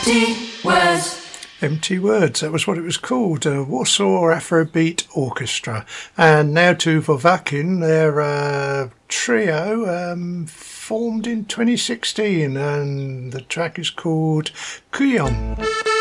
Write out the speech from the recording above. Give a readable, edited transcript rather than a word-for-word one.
Empty Words. Empty Words, that was what it was called, Warsaw Afrobeat Orchestra. And now to Vovakin, their trio formed in 2016, and the track is called Kuyon.